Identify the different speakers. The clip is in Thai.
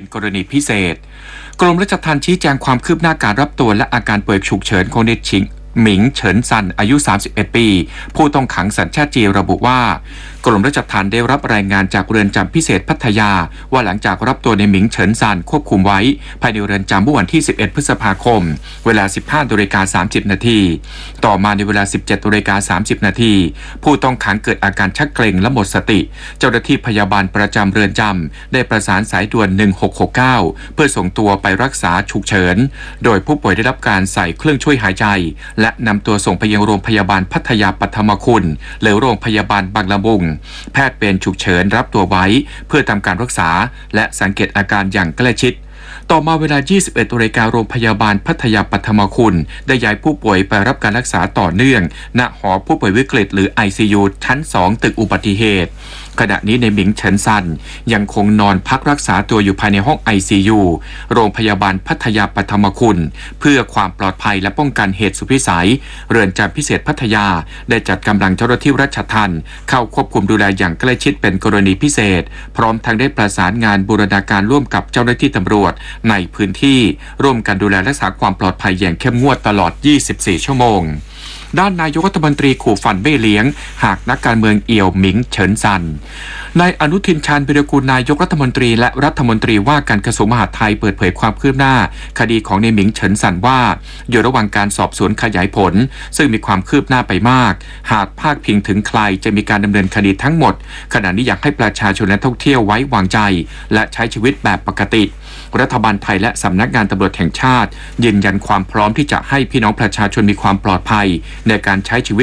Speaker 1: กรณีพิเศษกรมราชทัณฑ์ชี้แจงความคืบหน้าการรับตัวและอาการป่วยฉุกเฉินของเด็กหมิงเฉินซันอายุ31ปีผู้ต้องขังสัญชาติจีนระบุว่ากรมราชทัณฑ์ได้รับรายงานจากเรือนจำพิเศษพัทยาว่าหลังจากรับตัวในหมิงเฉินซันควบคุมไว้ภายในเรือนจำเมื่อวันที่11พฤษภาคมเวลา 15:30 น.ต่อมาในเวลา 17:30 น.ผู้ต้องขังเกิดอาการชักเกร็งและหมดสติเจ้าหน้าที่พยาบาลประจำเรือนจำได้ประสานสายด่วน1669เพื่อส่งตัวไปรักษาฉุกเฉินโดยผู้ป่วยได้รับการใส่เครื่องช่วยหายใจและนำตัวส่งไปยังโรงพยาบาลพัทยาปัทมคุณหรือโรงพยาบาลบางละมุงแพทย์เวรฉุกเฉินรับตัวไว้เพื่อทำการรักษาและสังเกตอาการอย่างใกล้ชิดต่อมาเวลา 21 นาฬิกาโรงพยาบาลพัทยาปัทมคุณได้ย้ายผู้ป่วยไปรับการรักษาต่อเนื่องณหอผู้ป่วยวิกฤตหรือ ICU ชั้น 2 ตึกอุบัติเหตุขณะนี้ในหมิงเฉินซันยังคงนอนพักรักษาตัวอยู่ภายในห้อง ICU โรงพยาบาลพัทยาปัทมคุณเพื่อความปลอดภัยและป้องกันเหตุสุดวิสัยเรือนจำพิเศษพัทยาได้จัดกำลังเจ้าหน้าที่ราชทัณฑ์เข้าควบคุมดูแลอย่างใกล้ชิดเป็นกรณีพิเศษพร้อมทั้งได้ประสานงานบูรณาการร่วมกับเจ้าหน้าที่ตำรวจในพื้นที่ร่วมกันดูแลรักษาความปลอดภัยอย่างเข้มงวดตลอด 24 ชั่วโมงด้านนายกรัฐมนตรีขู่ฟันเบ้เลี้ยงหากนักการเมืองเอี่ยวหมิงเฉินซันนายอนุทินชาญวิรากูลนายกรัฐมนตรีและรัฐมนตรีว่าการกระทรวงมหาดไทยเปิดเผยความคืบหน้าคดีของนายหมิงเฉินซันว่าอยู่ระหว่างการสอบสวนขยายผลซึ่งมีความคืบหน้าไปมากหากพาดพิงถึงใครจะมีการดำเนินคดีทั้งหมดขณะนี้อยากให้ประชาชนและท่องเที่ยวไว้วางใจและใช้ชีวิตแบบปกติรัฐบาลไทยและสำนักงานตำรวจแห่งชาติยืนยันความพร้อมที่จะให้พี่น้องประชาชนมีความปลอดภัยในการใช้ชีวิต